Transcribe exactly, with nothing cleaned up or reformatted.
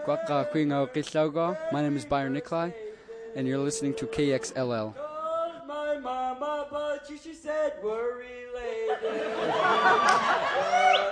Kwaka Kwingo Kisaugo. My name is Byron Nikolai, and you're listening to K X L L. Called my mama, but she, she said we're related.